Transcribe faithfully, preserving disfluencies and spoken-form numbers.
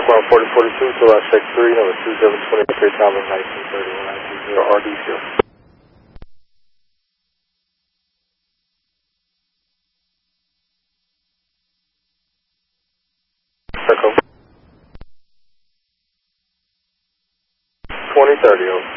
Southbound forty forty-two to last check three, number two seven two three, Thomas nineteen thirty-one nine two zero R D zero. Echo. twenty thirty, over.